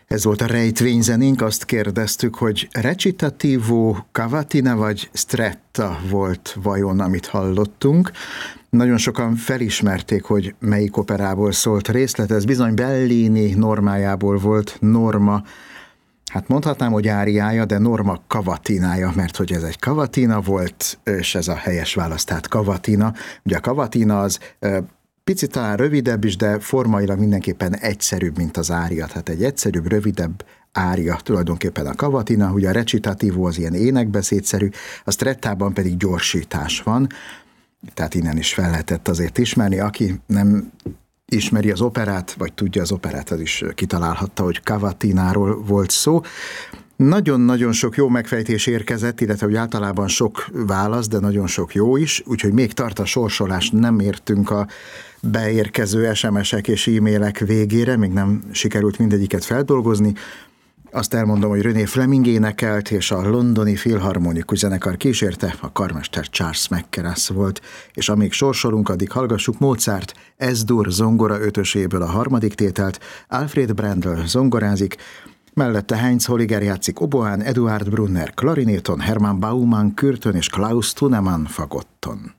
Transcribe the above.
Ez volt a rejtvényzenénk, azt kérdeztük, hogy recitativo, cavatina vagy stretta volt vajon, amit hallottunk. Nagyon sokan felismerték, hogy melyik operából szólt részlet, ez bizony Bellini normájából volt, Norma, hát mondhatnám, hogy áriája, de Norma cavatinája, mert hogy ez egy cavatina volt, és ez a helyes válasz, tehát cavatina. Ugye a cavatina az picit talán rövidebb is, de formailag mindenképpen egyszerűbb, mint az ária. Tehát egy egyszerűbb, rövidebb ária tulajdonképpen a cavatina, ugye a recitativo az ilyen énekbeszédszerű, a strettában pedig gyorsítás van, tehát innen is fel lehetett azért ismerni. Aki nem ismeri az operát, vagy tudja az operát, az is kitalálhatta, hogy cavatináról volt szó. Nagyon-nagyon sok jó megfejtés érkezett, illetve hogy általában sok válasz, de nagyon sok jó is, úgyhogy még tart a sorsolás, nem értünk a beérkező SMS-ek és e-mailek végére, még nem sikerült mindegyiket feldolgozni. Azt elmondom, hogy René Fleming énekelt, és a londoni filharmonikus zenekar kísérte, a karmester Charles McCarrass volt, és amíg sorsolunk, addig hallgassuk Mozart S-dur zongora ötöséből a harmadik tételt, Alfred Brendel zongorázik, mellette Heinz Holliger játszik oboán, Eduard Brunner klarinéton, Hermann Baumann kürtön és Klaus Thunemann fagotton.